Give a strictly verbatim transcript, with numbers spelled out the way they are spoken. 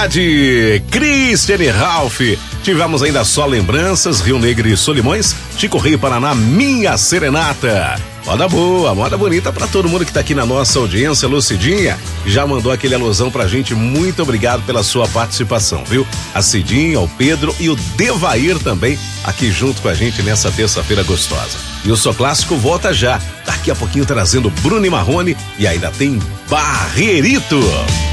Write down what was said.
cidade. Cristiane Ralph. Tivemos ainda só lembranças, Rio Negro e Solimões, Chico Rei Paraná, Minha Serenata. Moda boa, moda bonita pra todo mundo que tá aqui na nossa audiência. Lucidinha já mandou aquele alusão pra gente. Muito obrigado pela sua participação, viu? A Cidinha, o Pedro e o Devair também aqui junto com a gente nessa terça-feira gostosa. E o Só Clássico volta já. Daqui a pouquinho trazendo Bruno e Marrone e ainda tem Barreirito.